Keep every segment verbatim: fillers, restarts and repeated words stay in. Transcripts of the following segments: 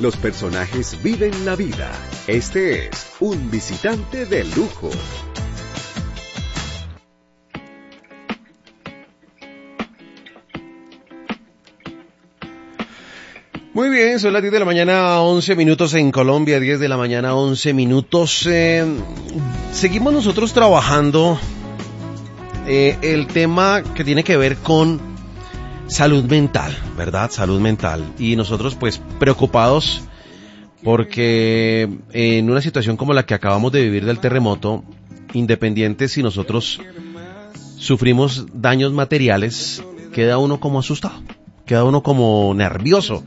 Los personajes viven la vida. Este es Un Visitante de Lujo. Muy bien, son las diez de la mañana, once minutos en Colombia, diez de la mañana, once minutos. Eh, seguimos nosotros trabajando eh, el tema que tiene que ver con salud mental, ¿verdad? Salud mental. Y nosotros pues preocupados porque en una situación como la que acabamos de vivir del terremoto, independiente si nosotros sufrimos daños materiales, queda uno como asustado, queda uno como nervioso.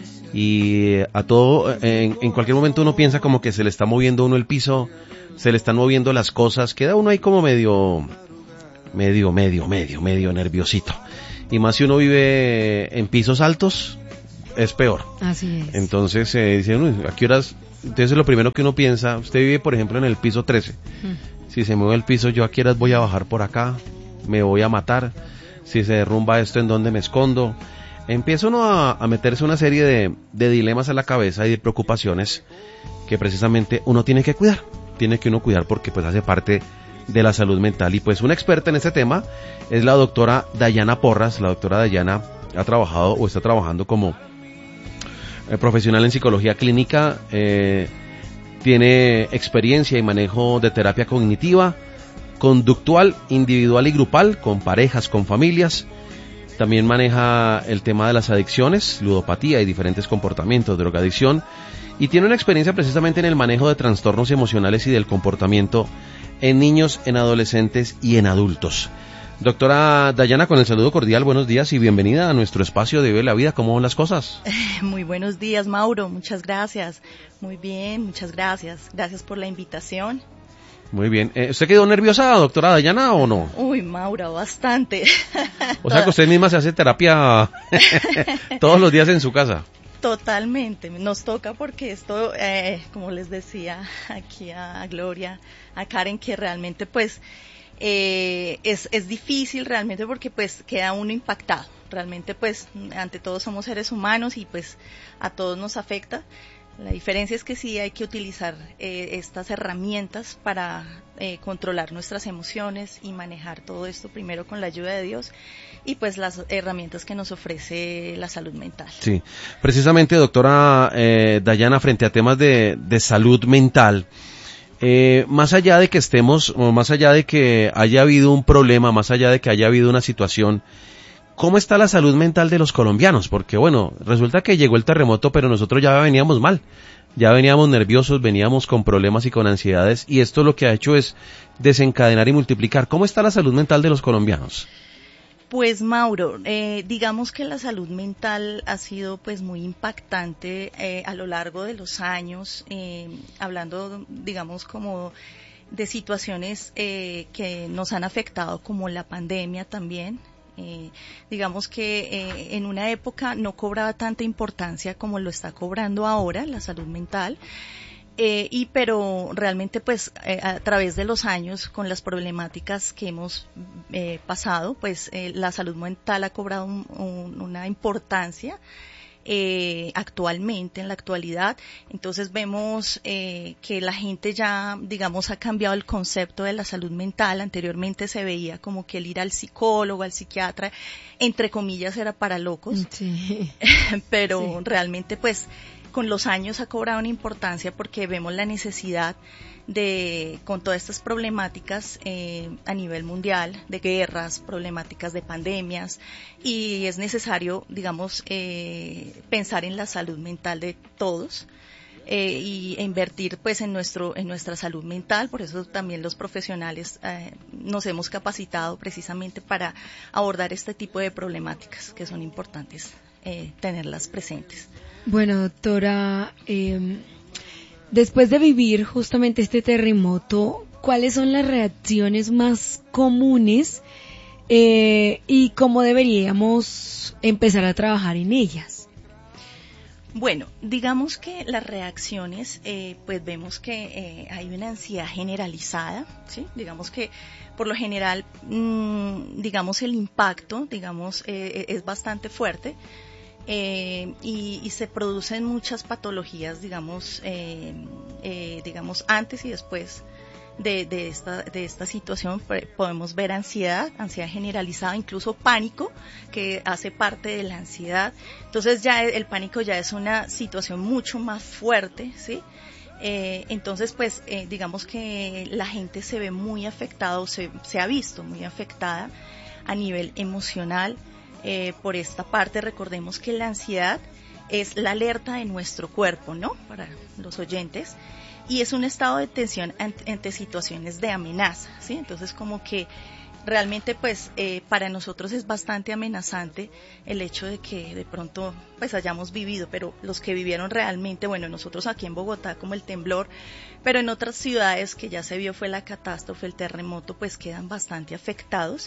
Y a todo, en, en cualquier momento uno piensa como que se le está moviendo uno el piso, se le están moviendo las cosas, queda uno ahí como medio, medio, medio, medio, medio nerviosito. Y más si uno vive en pisos altos, es peor. Así es. Entonces, eh, dicen, uy, ¿a qué horas? Entonces lo primero que uno piensa, usted vive por ejemplo en el piso trece, hmm. si se mueve el piso, ¿yo a qué horas voy a bajar por acá? ¿Me voy a matar? Si se derrumba esto, ¿en dónde me escondo? Empieza uno a, a meterse una serie de, de dilemas a la cabeza y de preocupaciones que precisamente uno tiene que cuidar, tiene que uno cuidar porque pues hace parte de la salud mental. Y pues una experta en este tema es la doctora Dayana Porras. La doctora Dayana ha trabajado o está trabajando como eh, profesional en psicología clínica, eh, tiene experiencia y manejo de terapia cognitiva, conductual, individual y grupal, con parejas, con familias. También maneja el tema de las adicciones, ludopatía y diferentes comportamientos, drogadicción, y tiene una experiencia precisamente en el manejo de trastornos emocionales y del comportamiento en niños, en adolescentes y en adultos. Doctora Dayana, con el saludo cordial, buenos días y bienvenida a nuestro espacio de Vive la Vida. ¿Cómo van las cosas? Muy buenos días, Mauro, muchas gracias. Muy bien, muchas gracias. Gracias por la invitación. Muy bien. Eh, ¿Usted quedó nerviosa, doctora Dayana, o no? Uy, Maura, bastante. O sea que usted misma se hace terapia todos los días en su casa. Totalmente. Nos toca porque esto, eh, como les decía aquí a Gloria, a Karen, que realmente pues eh, es, es difícil realmente porque pues queda uno impactado. Realmente pues ante todo somos seres humanos y pues a todos nos afecta. La diferencia es que sí hay que utilizar eh, estas herramientas para eh, controlar nuestras emociones y manejar todo esto primero con la ayuda de Dios y pues las herramientas que nos ofrece la salud mental. Sí, precisamente doctora eh, Dayana, frente a temas de, de salud mental, eh, más allá de que estemos, o más allá de que haya habido un problema, más allá de que haya habido una situación, ¿cómo está la salud mental de los colombianos? Porque bueno, resulta que llegó el terremoto, pero nosotros ya veníamos mal, ya veníamos nerviosos, veníamos con problemas y con ansiedades, y esto lo que ha hecho es desencadenar y multiplicar. ¿Cómo está la salud mental de los colombianos? Pues Mauro, eh, digamos que la salud mental ha sido pues muy impactante eh, a lo largo de los años, eh, hablando digamos como de situaciones eh, que nos han afectado como la pandemia también. Eh, digamos que eh, en una época no cobraba tanta importancia como lo está cobrando ahora la salud mental, eh, y pero realmente pues eh, a través de los años con las problemáticas que hemos eh, pasado pues eh, la salud mental ha cobrado un, un, una importancia Eh, actualmente, en la actualidad. Entonces vemos eh, que la gente ya, digamos, ha cambiado el concepto de la salud mental. Anteriormente se veía como que el ir al psicólogo, al psiquiatra, entre comillas, era para locos. Sí. Pero sí. realmente, pues, con los años ha cobrado una importancia porque vemos la necesidad de, con todas estas problemáticas eh, a nivel mundial, de guerras, problemáticas de pandemias, y es necesario, digamos, eh, pensar en la salud mental de todos eh, y e invertir pues en nuestro en nuestra salud mental. Por eso también los profesionales eh, nos hemos capacitado precisamente para abordar este tipo de problemáticas que son importantes eh, tenerlas presentes. Bueno, doctora, eh, después de vivir justamente este terremoto, ¿cuáles son las reacciones más comunes eh, y cómo deberíamos empezar a trabajar en ellas? Bueno, digamos que las reacciones, eh, pues vemos que eh, hay una ansiedad generalizada, ¿sí? Digamos que por lo general, mmm, digamos el impacto, digamos, eh, es bastante fuerte. eh, y, y se producen muchas patologías, digamos, eh, eh, digamos antes y después de, de, esta, de esta situación. Podemos ver ansiedad, ansiedad generalizada, incluso pánico, que hace parte de la ansiedad. Entonces ya el pánico ya es una situación mucho más fuerte, ¿sí? Eh, entonces, pues, eh, digamos que la gente se ve muy afectada, o se, se ha visto muy afectada a nivel emocional eh, por esta parte. Recordemos que la ansiedad es la alerta de nuestro cuerpo, ¿no? Para los oyentes. Y es un estado de tensión ante, ante situaciones de amenaza, ¿sí? Entonces, como que realmente, pues, eh, para nosotros es bastante amenazante el hecho de que de pronto, pues, hayamos vivido, pero los que vivieron realmente, bueno, nosotros aquí en Bogotá como el temblor, pero en otras ciudades que ya se vio fue la catástrofe, el terremoto, pues quedan bastante afectados.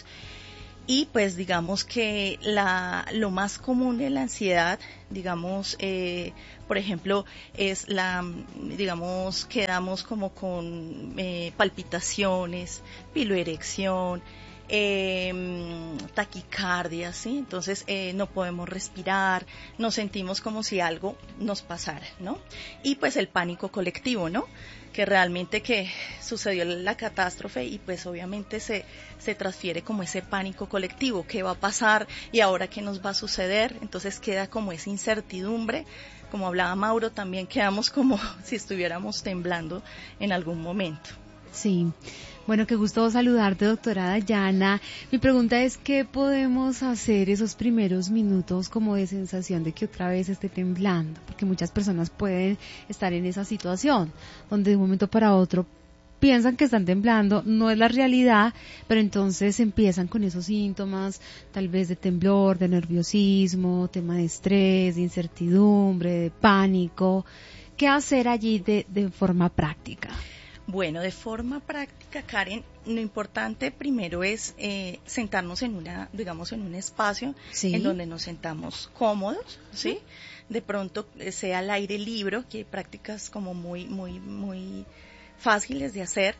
Y pues digamos que la, lo más común de la ansiedad, digamos, eh, por ejemplo, es la, digamos, quedamos como con eh, palpitaciones, piloerección, eh, taquicardia, ¿sí? Entonces eh, no podemos respirar, nos sentimos como si algo nos pasara, ¿no? Y pues el pánico colectivo, ¿no? Que realmente que sucedió la catástrofe y pues obviamente se, se transfiere como ese pánico colectivo, qué va a pasar y ahora qué nos va a suceder. Entonces queda como esa incertidumbre, como hablaba Mauro, también quedamos como si estuviéramos temblando en algún momento. Sí, bueno, qué gusto saludarte, doctora Dayana. Mi pregunta es, ¿qué podemos hacer esos primeros minutos como de sensación de que otra vez esté temblando? Porque muchas personas pueden estar en esa situación, donde de un momento para otro piensan que están temblando, no es la realidad, pero entonces empiezan con esos síntomas, tal vez de temblor, de nerviosismo, tema de estrés, de incertidumbre, de pánico. ¿Qué hacer allí de, de forma práctica? Bueno, de forma práctica, Karen, lo importante primero es eh, sentarnos en una, digamos, en un espacio sí. en donde nos sentamos cómodos, ¿sí? Uh-huh. De pronto eh, sea al aire libre, que hay prácticas como muy, muy, muy fáciles de hacer.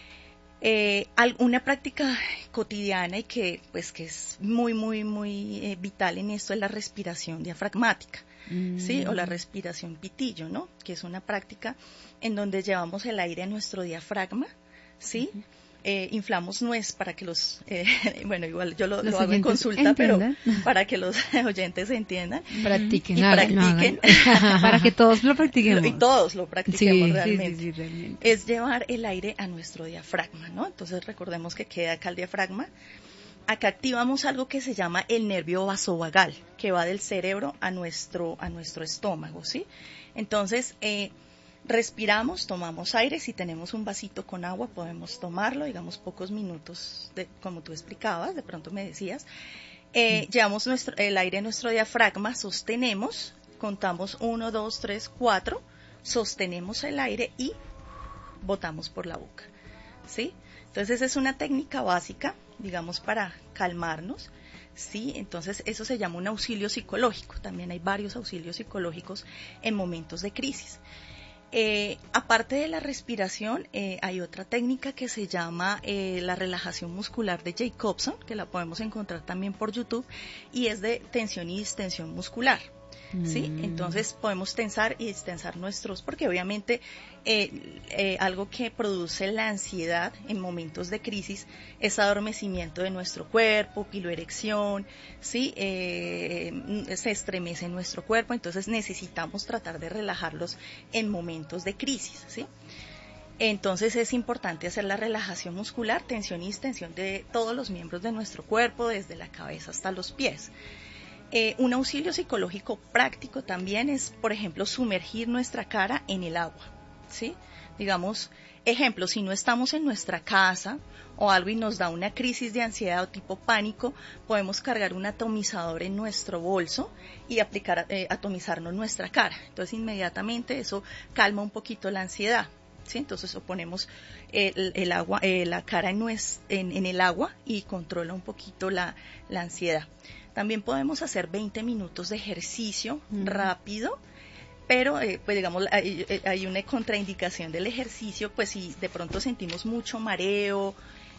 Eh, una práctica cotidiana y que, pues, que es muy, muy, muy eh, vital en esto es la respiración diafragmática. Mm. Sí, o la respiración pitillo, ¿no? Que es una práctica en donde llevamos el aire a nuestro diafragma, ¿sí? Uh-huh. Eh, inflamos nuez para que los, eh, bueno, igual yo lo, lo hago en consulta, entiendan. Pero para que los oyentes entiendan. Practiquen. Y no, practiquen. No para que todos lo practiquemos. Y todos lo practiquemos sí, realmente. Sí, sí, sí, realmente. Es llevar el aire a nuestro diafragma, ¿no? Entonces recordemos que queda acá el diafragma. Acá activamos algo que se llama el nervio vasovagal, que va del cerebro a nuestro, a nuestro estómago, ¿sí? Entonces, eh, respiramos, tomamos aire, si tenemos un vasito con agua podemos tomarlo, digamos pocos minutos, de, como tú explicabas, de pronto me decías. Eh, mm. Llevamos nuestro, el aire a nuestro diafragma, sostenemos, contamos uno, dos, tres, cuatro, sostenemos el aire y botamos por la boca, ¿sí? Entonces es una técnica básica, digamos, para calmarnos, ¿sí? Entonces eso se llama un auxilio psicológico. También hay varios auxilios psicológicos en momentos de crisis. Eh, aparte de la respiración, eh, hay otra técnica que se llama eh, la relajación muscular de Jacobson, que la podemos encontrar también por YouTube, y es de tensión y distensión muscular. ¿Sí? Mm. Entonces podemos tensar y distensar nuestros, porque obviamente eh, eh, algo que produce la ansiedad en momentos de crisis es adormecimiento de nuestro cuerpo, piloerección, ¿sí? Eh, se estremece nuestro cuerpo, entonces necesitamos tratar de relajarlos en momentos de crisis, ¿sí? Entonces es importante hacer la relajación muscular, tensión y distensión de todos los miembros de nuestro cuerpo, desde la cabeza hasta los pies. Eh, un auxilio psicológico práctico también es, por ejemplo, sumergir nuestra cara en el agua, ¿sí? Digamos, ejemplo, si no estamos en nuestra casa o algo y nos da una crisis de ansiedad o tipo pánico, podemos cargar un atomizador en nuestro bolso y aplicar, eh, atomizarnos nuestra cara. Entonces, inmediatamente eso calma un poquito la ansiedad, ¿sí? Entonces, ponemos el, el agua, eh, la cara en, nues, en, en el agua y controla un poquito la, la ansiedad. También podemos hacer veinte minutos de ejercicio mm. rápido, pero eh, pues digamos hay, hay una contraindicación del ejercicio, pues si de pronto sentimos mucho mareo,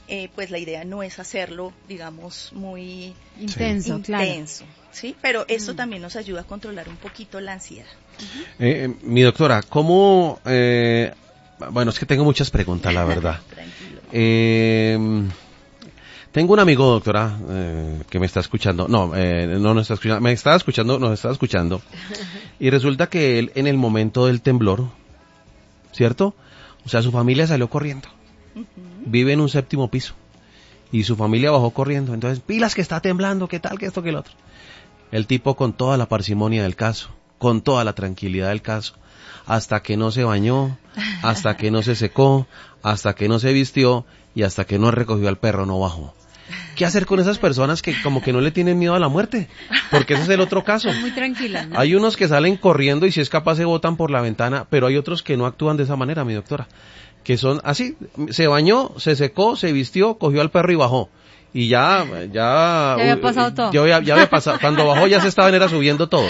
eh, pues la idea no es hacerlo, digamos, muy intenso, sí. claro. intenso, ¿sí? Pero esto mm. también nos ayuda a controlar un poquito la ansiedad. Uh-huh. Eh, mi doctora, ¿cómo...? Eh, bueno, es que tengo muchas preguntas, la verdad. Tranquilo. Eh, tengo un amigo, doctora, eh, que me está escuchando. No, eh, no nos está escuchando. Me estaba escuchando, nos estaba escuchando. Y resulta que él, en el momento del temblor, ¿cierto? O sea, su familia salió corriendo. Uh-huh. Vive en un séptimo piso. Y su familia bajó corriendo. Entonces, pilas que está temblando, qué tal, que esto, que el otro. El tipo con toda la parsimonia del caso, con toda la tranquilidad del caso, hasta que no se bañó, hasta que no se secó, hasta que no se vistió y hasta que no recogió al perro no bajó. ¿Qué hacer con esas personas que como que no le tienen miedo a la muerte? Porque ese es el otro caso. Muy tranquila, ¿no? Hay unos que salen corriendo y si es capaz se botan por la ventana, pero hay otros que no actúan de esa manera, mi doctora. Que son así, se bañó, se secó, se vistió, cogió al perro y bajó. Y ya, ya... Ya había pasado todo. Ya, ya, ya había pasado. Cuando bajó ya se estaban era subiendo todos.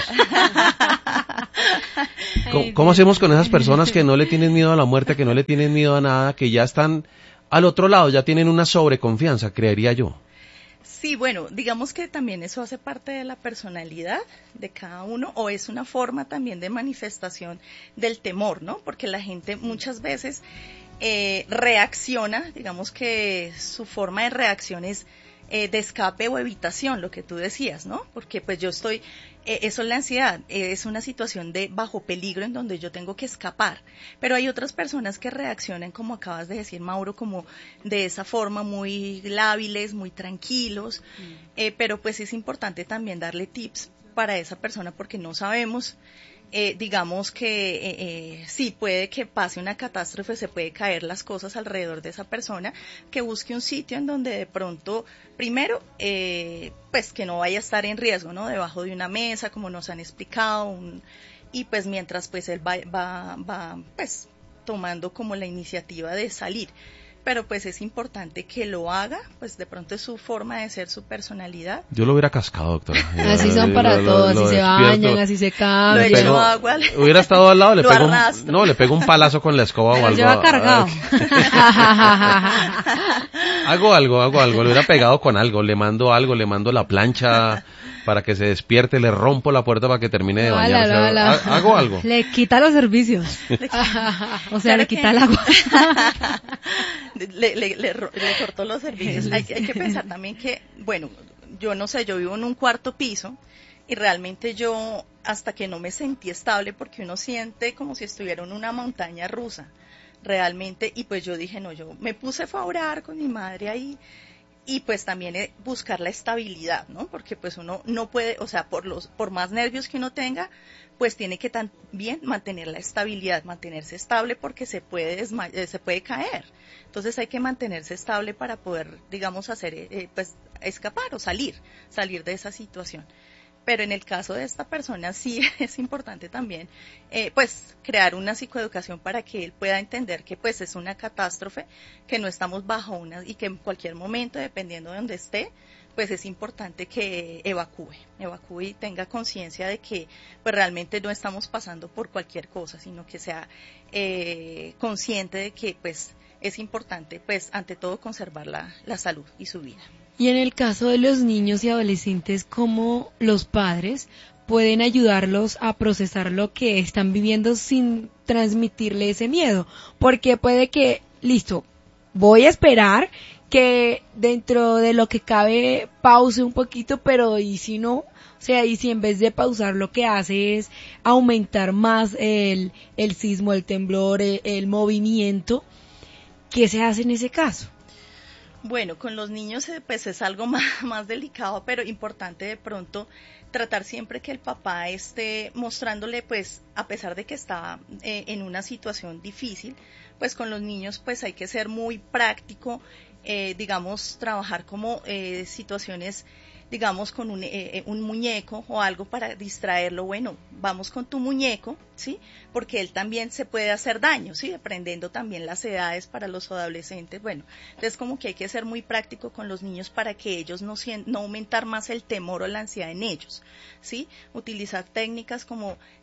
¿Cómo, ¿Cómo hacemos con esas personas que no le tienen miedo a la muerte, que no le tienen miedo a nada, que ya están al otro lado, ya tienen una sobreconfianza, creería yo? Sí, bueno, digamos que también eso hace parte de la personalidad de cada uno, o es una forma también de manifestación del temor, ¿no? Porque la gente muchas veces eh, reacciona, digamos que su forma de reacción es eh, de escape o evitación, lo que tú decías, ¿no? Porque pues yo estoy, eh, eso es la ansiedad, eh, es una situación de bajo peligro en donde yo tengo que escapar, pero hay otras personas que reaccionan, como acabas de decir, Mauro, como de esa forma, muy lábiles, muy tranquilos, mm. eh, pero pues es importante también darle tips para esa persona porque no sabemos. Eh, digamos que eh, eh, sí, puede que pase una catástrofe, se puede caer las cosas alrededor de esa persona, que busque un sitio en donde de pronto, primero, eh, pues que no vaya a estar en riesgo, ¿no? Debajo de una mesa, como nos han explicado, un, y pues mientras pues él va, va, va pues tomando como la iniciativa de salir. Pero pues es importante que lo haga, pues de pronto es su forma de ser, su personalidad. Yo lo hubiera cascado, doctora. Así son para todos, así se bañan, así se cambian. Lo echo agua. Hubiera estado al lado, le lo pego un, arrastro. no, le pego un palazo con la escoba o algo. Lo lleva cargado. hago algo, hago algo, le hubiera pegado con algo, le mando algo, le mando la plancha para que se despierte, le rompo la puerta para que termine de bañarse. No, la, la. Hago algo. Le quita los servicios. O sea, claro le quita que... el agua. le, le, le, le cortó los servicios. Hay, hay que pensar también que, bueno, yo no sé, yo vivo en un cuarto piso y realmente yo, hasta que no me sentí estable, porque uno siente como si estuviera en una montaña rusa, realmente, y pues yo dije, no, yo me puse a orar con mi madre ahí, y pues también buscar la estabilidad, ¿no? Porque pues uno no puede, o sea, por los, por más nervios que uno tenga, pues tiene que también mantener la estabilidad, mantenerse estable porque se puede desma- se puede caer. Entonces hay que mantenerse estable para poder, digamos, hacer, eh, pues escapar o salir, salir de esa situación. Pero en el caso de esta persona sí es importante también, eh, pues, crear una psicoeducación para que él pueda entender que, pues, es una catástrofe, que no estamos bajo una, y que en cualquier momento, dependiendo de donde esté, pues es importante que evacúe, evacúe y tenga conciencia de que, pues, realmente no estamos pasando por cualquier cosa, sino que sea eh, consciente de que, pues, es importante, pues, ante todo, conservar la, la salud y su vida. Y en el caso de los niños y adolescentes, ¿cómo los padres pueden ayudarlos a procesar lo que están viviendo sin transmitirle ese miedo? Porque puede que, listo, voy a esperar que dentro de lo que cabe pause un poquito, pero ¿y si no? O sea, y si en vez de pausar lo que hace es aumentar más el, el sismo, el temblor, el, el movimiento, ¿qué se hace en ese caso? Bueno, con los niños pues es algo más, más delicado, pero importante de pronto tratar siempre que el papá esté mostrándole, pues a pesar de que está eh, en una situación difícil, pues con los niños pues hay que ser muy práctico, eh, digamos, trabajar como eh, situaciones, digamos, con un, eh, un muñeco o algo para distraerlo. Bueno, vamos con tu muñeco, ¿sí? Porque él también se puede hacer daño, ¿sí? Aprendiendo también las edades para los adolescentes. Bueno, entonces como que hay que ser muy práctico con los niños para que ellos no, no aumentar más el temor o la ansiedad en ellos, ¿sí? Utilizar técnicas como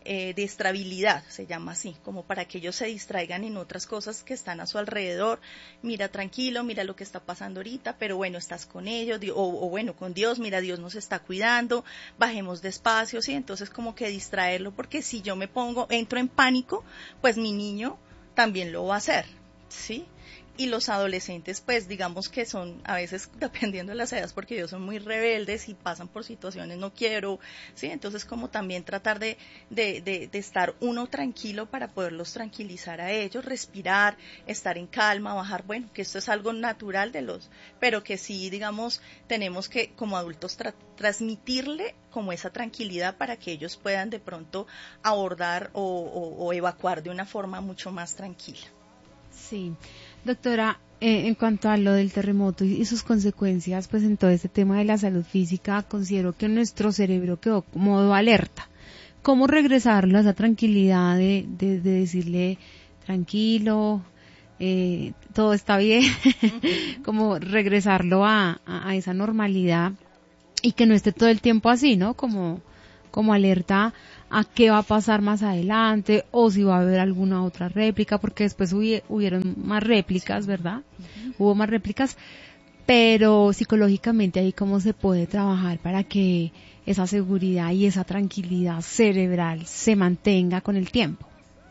eh, de estabilidad, se llama así, como para que ellos se distraigan en otras cosas que están a su alrededor. Mira, tranquilo, mira lo que está pasando ahorita, pero bueno, estás con ellos, o, o bueno, con Dios, mira, Dios nos está cuidando, bajemos despacio, ¿sí? Entonces como que distraerlo, porque si yo me pongo, entro en pánico, pues mi niño también lo va a hacer, ¿sí? Y los adolescentes, pues digamos que son, a veces dependiendo de las edades, porque ellos son muy rebeldes y pasan por situaciones no quiero, ¿sí? Entonces como también tratar de, de, de, de estar uno tranquilo para poderlos tranquilizar a ellos, respirar, estar en calma, bajar, bueno, que esto es algo natural de los, pero que sí, digamos, tenemos que como adultos tra- transmitirle como esa tranquilidad para que ellos puedan de pronto abordar o, o, o evacuar de una forma mucho más tranquila. Sí. Doctora, eh, en cuanto a lo del terremoto y, y sus consecuencias, pues en todo este tema de la salud física, considero que nuestro cerebro quedó como modo alerta. ¿Cómo regresarlo a esa tranquilidad de, de, de decirle, tranquilo, eh, todo está bien? Como regresarlo a, a, a esa normalidad y que no esté todo el tiempo así, ¿no? Como, como alerta a qué va a pasar más adelante o si va a haber alguna otra réplica, porque después hubi- hubieron más réplicas, ¿verdad? Uh-huh. Hubo más réplicas, pero psicológicamente ahí cómo se puede trabajar para que esa seguridad y esa tranquilidad cerebral se mantenga con el tiempo.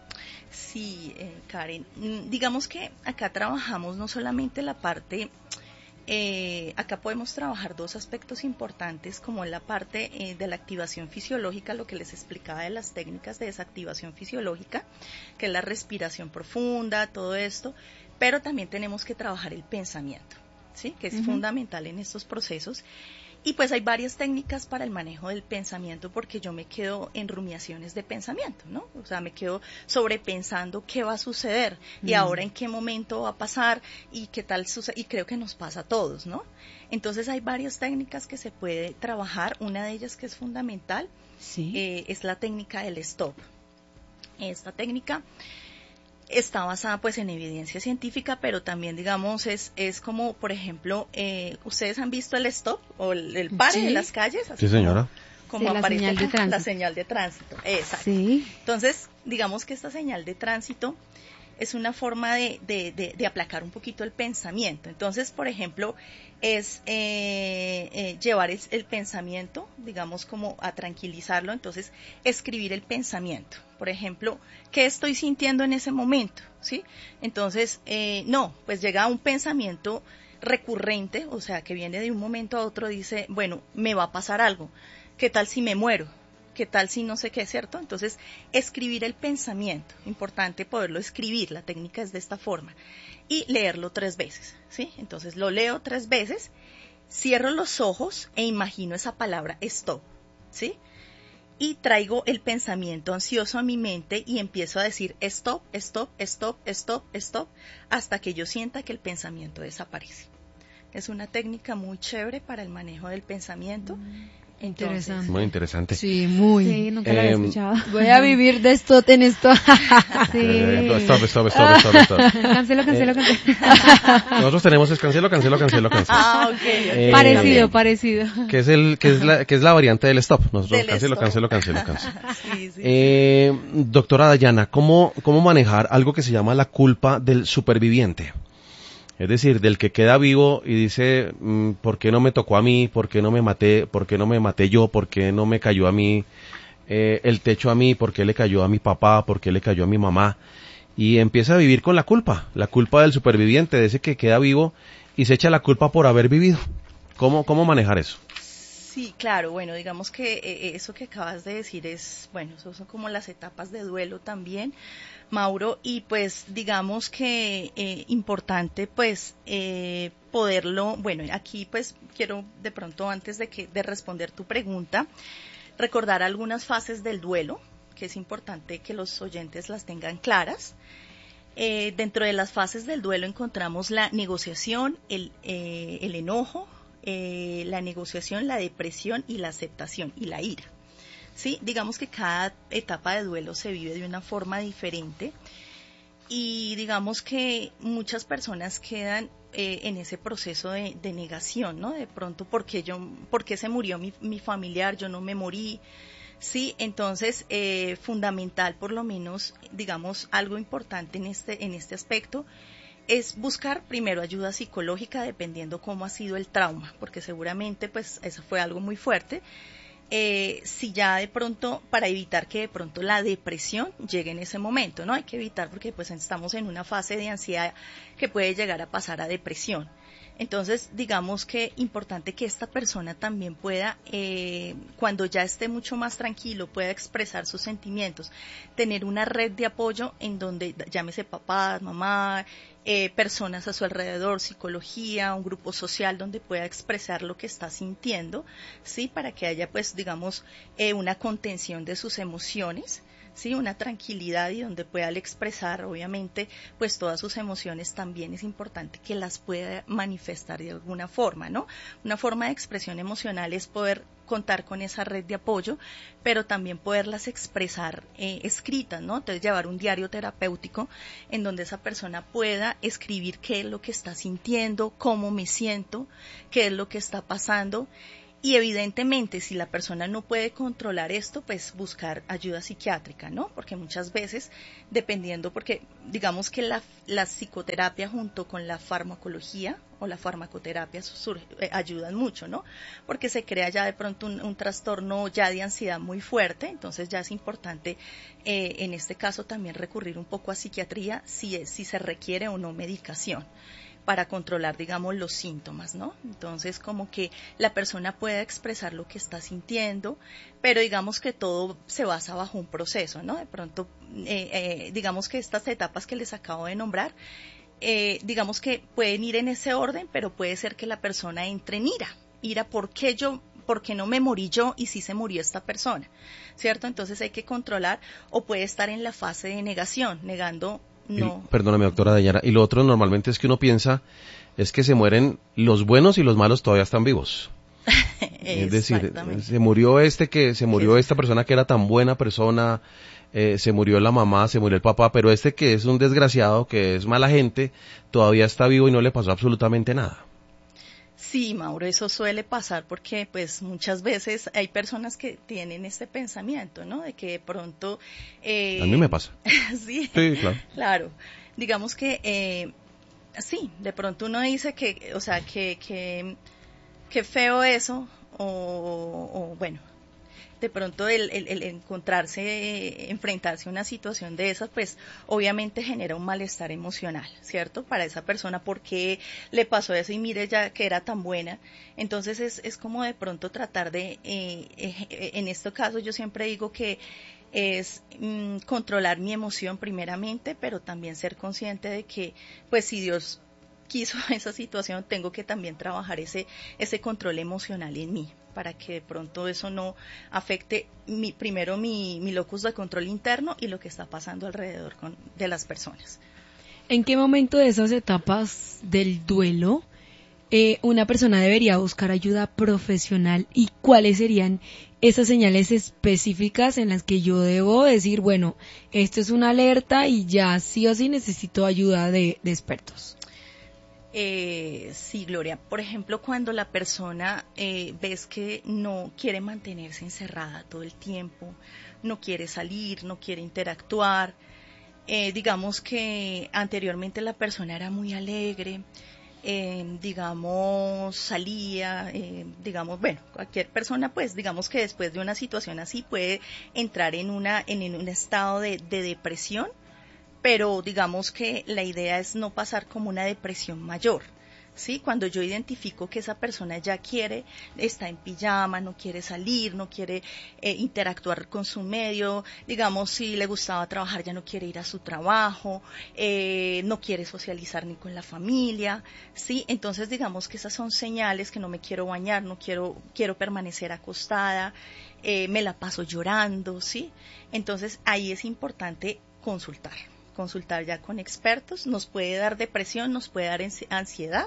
Sí, eh, Karen, digamos que acá trabajamos no solamente la parte Eh, acá podemos trabajar dos aspectos importantes, como la parte eh, de la activación fisiológica, lo que les explicaba de las técnicas de desactivación fisiológica, que es la respiración profunda, todo esto, pero también tenemos que trabajar el pensamiento, ¿sí? Que es uh-huh. fundamental en estos procesos. Y pues hay varias técnicas para el manejo del pensamiento, porque yo me quedo en rumiaciones de pensamiento, ¿no? O sea, me quedo sobrepensando qué va a suceder mm. y ahora en qué momento va a pasar y qué tal sucede, y creo que nos pasa a todos, ¿no? Entonces hay varias técnicas que se puede trabajar, una de ellas que es fundamental, sí. eh, es la técnica del stop. Esta técnica está basada pues en evidencia científica, pero también digamos es es como, por ejemplo, eh, ustedes han visto el stop o el, el pare sí. en las calles, así sí señora, como, como sí, aparece la señal de tránsito. La señal de tránsito, exacto. Sí. Entonces digamos que esta señal de tránsito es una forma de, de, de, de aplacar un poquito el pensamiento. Entonces, por ejemplo, es eh, eh, llevar el, el pensamiento, digamos, como a tranquilizarlo. Entonces, escribir el pensamiento. Por ejemplo, ¿qué estoy sintiendo en ese momento? ¿Sí? Entonces, eh, no, pues llega un pensamiento recurrente, o sea, que viene de un momento a otro, dice, bueno, me va a pasar algo. ¿Qué tal si me muero? ¿Qué tal si no sé qué, cierto? Entonces, escribir el pensamiento, importante poderlo escribir, la técnica es de esta forma, y leerlo tres veces, ¿sí? Entonces, lo leo tres veces, cierro los ojos e imagino esa palabra stop, ¿sí? Y traigo el pensamiento ansioso a mi mente y empiezo a decir stop, stop, stop, stop, stop, hasta que yo sienta que el pensamiento desaparece. Es una técnica muy chévere para el manejo del pensamiento. Mm. Entonces, interesante. Muy interesante. Sí, muy. Sí, nunca eh, la había escuchado. Voy a vivir de esto en esto. Sí. Eh, stop, stop, stop, stop, stop. Cancelo, cancelo, eh, cancelo. Nosotros tenemos es cancelo, cancelo, cancelo, cancelo. Ah, ok. okay. Eh, parecido, parecido. Que es el, que es la, que es la variante del stop. Nosotros del cancelo, stop. cancelo, cancelo, cancelo. Sí, sí, eh, sí. Doctora Dayana, ¿cómo, cómo manejar algo que se llama la culpa del superviviente? Es decir, del que queda vivo y dice, ¿por qué no me tocó a mí? ¿Por qué no me maté? ¿Por qué no me maté yo? ¿Por qué no me cayó a mí eh, el techo a mí? ¿Por qué le cayó a mi papá? ¿Por qué le cayó a mi mamá? Y empieza a vivir con la culpa, la culpa del superviviente, de ese que queda vivo y se echa la culpa por haber vivido. ¿Cómo, cómo manejar eso? Sí, claro, bueno, digamos que eh, eso que acabas de decir es, bueno, eso son como las etapas de duelo también, Mauro, y pues digamos que eh, importante pues eh, poderlo, bueno, aquí pues quiero de pronto antes de que de responder tu pregunta, recordar algunas fases del duelo, que es importante que los oyentes las tengan claras. Eh, dentro de las fases del duelo encontramos la negociación, el, eh, el enojo, Eh, la negociación, la depresión y la aceptación y la ira. ¿Sí? Digamos que cada etapa de duelo se vive de una forma diferente y digamos que muchas personas quedan eh, en ese proceso de, de negación, ¿no? De pronto, ¿por qué yo, por qué se murió mi, mi familiar? Yo no me morí, Sí, entonces, eh, fundamental, por lo menos, digamos, algo importante en este, en este aspecto, es buscar primero ayuda psicológica dependiendo cómo ha sido el trauma, porque seguramente, pues, eso fue algo muy fuerte. Eh, si ya de pronto, para evitar que de pronto la depresión llegue en ese momento, ¿no? Hay que evitar porque pues estamos en una fase de ansiedad que puede llegar a pasar a depresión. Entonces, digamos que importante que esta persona también pueda, eh, cuando ya esté mucho más tranquilo, pueda expresar sus sentimientos, tener una red de apoyo en donde, llámese papá, mamá, eh, personas a su alrededor, psicología, un grupo social donde pueda expresar lo que está sintiendo, ¿sí? Para que haya, pues, digamos, eh, una contención de sus emociones, sí, una tranquilidad y donde pueda expresar, obviamente, pues todas sus emociones. También es importante que las pueda manifestar de alguna forma, ¿no? Una forma de expresión emocional es poder contar con esa red de apoyo, pero también poderlas expresar eh, escritas, ¿no? Entonces llevar un diario terapéutico en donde esa persona pueda escribir qué es lo que está sintiendo, cómo me siento, qué es lo que está pasando. Y evidentemente, si la persona no puede controlar esto, pues buscar ayuda psiquiátrica, ¿no? Porque muchas veces, dependiendo, porque digamos que la, la psicoterapia junto con la farmacología o la farmacoterapia surge, eh, ayudan mucho, ¿no? Porque se crea ya de pronto un, un trastorno ya de ansiedad muy fuerte, entonces ya es importante eh, en este caso también recurrir un poco a psiquiatría si, es, si se requiere o no medicación para controlar, digamos, los síntomas, ¿no? Entonces, como que la persona pueda expresar lo que está sintiendo, pero digamos que todo se basa bajo un proceso, ¿no? De pronto, eh, eh, digamos que estas etapas que les acabo de nombrar, eh, digamos que pueden ir en ese orden, pero puede ser que la persona entre en ira. Ira, ¿por qué yo, por qué no me morí yo y sí se murió esta persona? ¿Cierto? Entonces hay que controlar, o puede estar en la fase de negación, negando. No. Y, perdóname, doctora Dayana. Y lo otro normalmente es que uno piensa es que se mueren los buenos y los malos todavía están vivos. Es decir, se murió este que se murió esta persona que era tan buena persona, eh, se murió la mamá, se murió el papá, pero este que es un desgraciado, que es mala gente, todavía está vivo y no le pasó absolutamente nada. Sí, Mauro, eso suele pasar porque pues muchas veces hay personas que tienen este pensamiento, ¿no? De que de pronto... Eh, a mí me pasa. Sí, sí, claro. Claro. Digamos que, eh, sí, de pronto uno dice que, o sea, que, que, que feo eso, o, o bueno... de pronto el, el, el encontrarse, enfrentarse a una situación de esas, pues obviamente genera un malestar emocional, ¿cierto? Para esa persona, ¿por qué le pasó eso? Y mire ya que era tan buena. Entonces es, es como de pronto tratar de, eh, eh, en este caso yo siempre digo que es mm, controlar mi emoción primeramente, pero también ser consciente de que, pues si Dios quiso esa situación, tengo que también trabajar ese, ese control emocional en mí, para que de pronto eso no afecte mi, primero mi, mi locus de control interno y lo que está pasando alrededor con, de las personas. ¿En qué momento de esas etapas del duelo eh, una persona debería buscar ayuda profesional, y cuáles serían esas señales específicas en las que yo debo decir, bueno, esto es una alerta y ya sí o sí necesito ayuda de, de expertos? Eh, sí, Gloria. Por ejemplo, cuando la persona eh, ves que no quiere mantenerse encerrada todo el tiempo, no quiere salir, no quiere interactuar, eh, digamos que anteriormente la persona era muy alegre, eh, digamos salía, eh, digamos, bueno, cualquier persona, pues digamos que después de una situación así puede entrar en una en, en un estado de, de depresión. Pero digamos que la idea es no pasar como una depresión mayor, ¿sí? Cuando yo identifico que esa persona ya quiere, está en pijama, no quiere salir, no quiere eh, interactuar con su medio, digamos, si le gustaba trabajar ya no quiere ir a su trabajo, eh, no quiere socializar ni con la familia, ¿sí? Entonces digamos que esas son señales, que no me quiero bañar, no quiero, quiero permanecer acostada, eh, me la paso llorando, ¿sí? Entonces ahí es importante consultar. consultar ya con expertos. Nos puede dar depresión, nos puede dar ansiedad,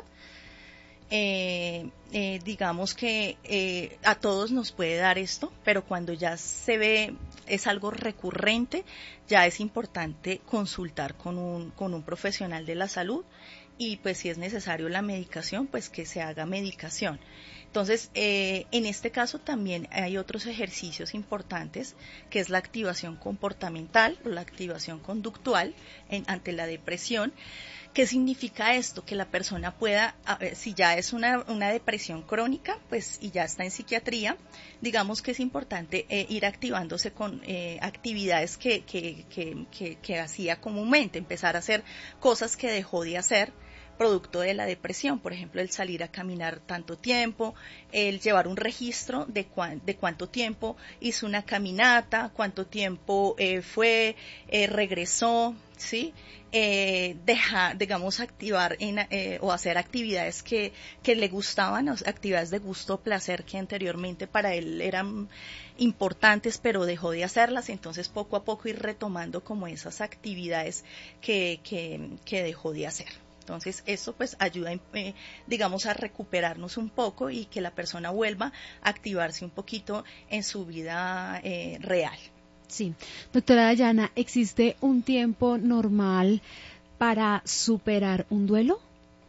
eh, eh, digamos que eh, a todos nos puede dar esto, pero cuando ya se ve, es algo recurrente, ya es importante consultar con un, con un profesional de la salud y pues si es necesario la medicación, pues que se haga medicación. Entonces, eh, en este caso también hay otros ejercicios importantes, que es la activación comportamental o la activación conductual en, ante la depresión. ¿Qué significa esto? Que la persona pueda, a ver, si ya es una, una depresión crónica, pues y ya está en psiquiatría, digamos que es importante eh, ir activándose con eh, actividades que, que, que, que, que hacía comúnmente, empezar a hacer cosas que dejó de hacer producto de la depresión, por ejemplo, el salir a caminar tanto tiempo, el llevar un registro de, cuan, de cuánto tiempo hizo una caminata, cuánto tiempo eh, fue, eh, regresó, ¿sí? Eh, deja, digamos, activar en, eh, o hacer actividades que, que le gustaban, actividades de gusto o placer que anteriormente para él eran importantes, pero dejó de hacerlas, entonces poco a poco ir retomando como esas actividades que, que, que dejó de hacer. Entonces, eso pues ayuda, eh, digamos, a recuperarnos un poco y que la persona vuelva a activarse un poquito en su vida eh, real. Sí. Doctora Dayana, ¿existe un tiempo normal para superar un duelo?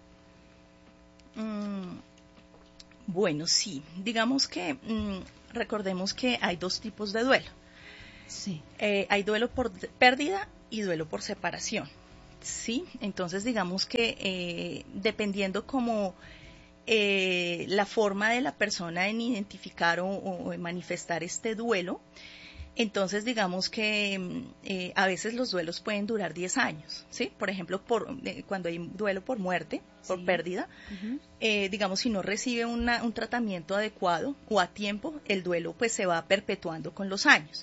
Mm, bueno, sí. Digamos que, mm, recordemos que hay dos tipos de duelo. Sí. Eh, hay duelo por pérdida y duelo por separación. Sí, entonces digamos que eh, dependiendo como eh, la forma de la persona en identificar o, o en manifestar este duelo, entonces digamos que eh, a veces los duelos pueden durar diez años, ¿sí? Por ejemplo, por, eh, cuando hay duelo por muerte, por sí. pérdida, uh-huh. eh, digamos si no recibe una, un tratamiento adecuado o a tiempo, el duelo pues se va perpetuando con los años.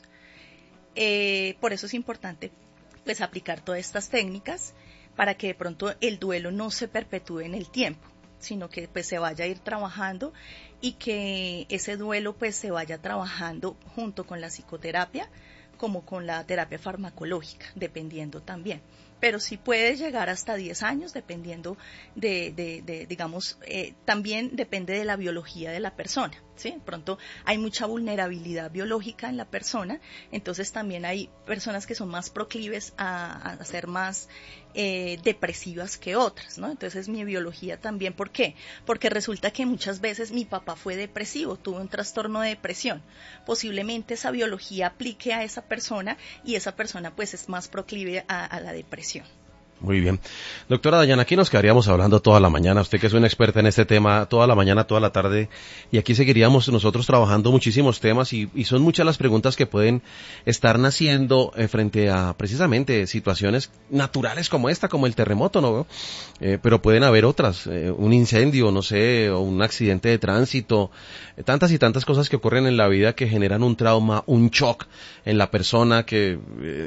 Eh, por eso es importante pues aplicar todas estas técnicas para que de pronto el duelo no se perpetúe en el tiempo, sino que pues se vaya a ir trabajando y que ese duelo pues se vaya trabajando junto con la psicoterapia como con la terapia farmacológica, dependiendo también. Pero sí puede llegar hasta diez años, dependiendo de, de, de digamos, eh, también depende de la biología de la persona, ¿sí? De pronto hay mucha vulnerabilidad biológica en la persona, entonces también hay personas que son más proclives a, a ser más eh, depresivas que otras, ¿no? Entonces mi biología también, ¿por qué? Porque resulta que muchas veces mi papá fue depresivo, tuvo un trastorno de depresión, posiblemente esa biología aplique a esa persona y esa persona pues es más proclive a, a la depresión. Muy bien. Doctora Dayana, aquí nos quedaríamos hablando toda la mañana, usted que es una experta en este tema, toda la mañana, toda la tarde, y aquí seguiríamos nosotros trabajando muchísimos temas y, y son muchas las preguntas que pueden estar naciendo eh, frente a precisamente situaciones naturales como esta, como el terremoto, ¿no? Eh, pero pueden haber otras, eh, un incendio, no sé, o un accidente de tránsito, eh, tantas y tantas cosas que ocurren en la vida que generan un trauma, un shock en la persona que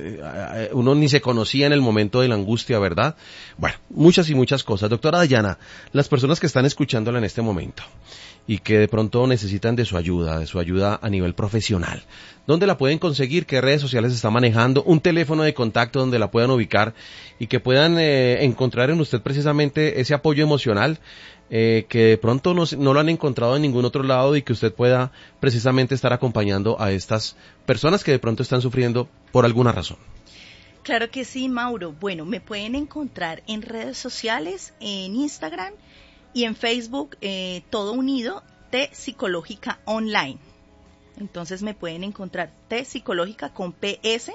eh, uno ni se conocía en el momento de la angustia, ¿verdad? Bueno, muchas y muchas cosas. Doctora Dayana, las personas que están escuchándola en este momento y que de pronto necesitan de su ayuda, de su ayuda a nivel profesional, ¿dónde la pueden conseguir? ¿Qué redes sociales está manejando? ¿Un teléfono de contacto donde la puedan ubicar y que puedan eh, encontrar en usted precisamente ese apoyo emocional eh, que de pronto no, no lo han encontrado en ningún otro lado y que usted pueda precisamente estar acompañando a estas personas que de pronto están sufriendo por alguna razón? Claro que sí, Mauro. Bueno, me pueden encontrar en redes sociales, en Instagram y en Facebook, eh, todo unido, T Psicológica Online. Entonces me pueden encontrar T Psicológica con P S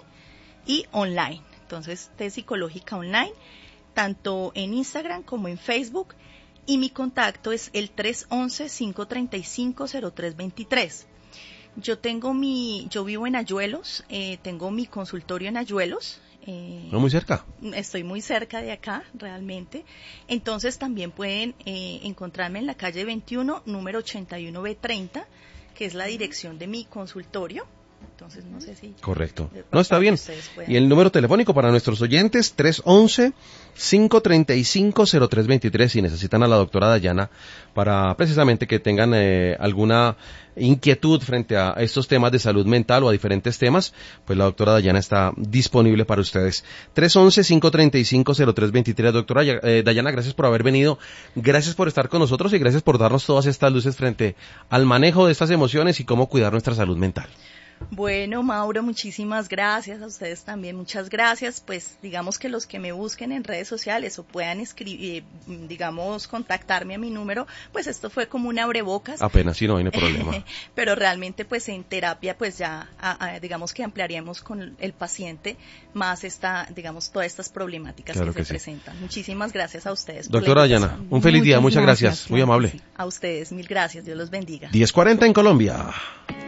y online. Entonces T Psicológica Online, tanto en Instagram como en Facebook. Y mi contacto es el tres once, cinco treinta y cinco, cero tres veintitrés. Yo tengo mi, yo vivo en Ayuelos, eh, tengo mi consultorio en Ayuelos. Eh, ¿No muy cerca? Estoy muy cerca de acá, realmente. Entonces también pueden eh, encontrarme en la calle veintiuno, número ochenta y uno B treinta, que es la dirección de mi consultorio. Entonces no sé si... Correcto. No, está bien. Y el número telefónico para nuestros oyentes, tres once, cinco treinta y cinco, cero tres veintitrés, si necesitan a la doctora Dayana para precisamente que tengan eh, alguna inquietud frente a estos temas de salud mental o a diferentes temas, pues la doctora Dayana está disponible para ustedes. tres once, cinco treinta y cinco, cero tres veintitrés. Doctora eh, Dayana, gracias por haber venido, gracias por estar con nosotros y gracias por darnos todas estas luces frente al manejo de estas emociones y cómo cuidar nuestra salud mental. Bueno, Mauro, muchísimas gracias, a ustedes también muchas gracias, pues digamos que los que me busquen en redes sociales o puedan escribir, digamos, contactarme a mi número, pues esto fue como un abrebocas. Apenas, sí, no hay problema. Pero realmente pues en terapia pues ya, a, a, digamos que ampliaríamos con el paciente más esta, digamos, todas estas problemáticas claro que, que se sí. presentan. Muchísimas gracias a ustedes. Doctora Dayana, un feliz muchas día, muchas gracias, gracias, muy claro amable. sí. A ustedes, mil gracias, Dios los bendiga. diez cuarenta en Colombia.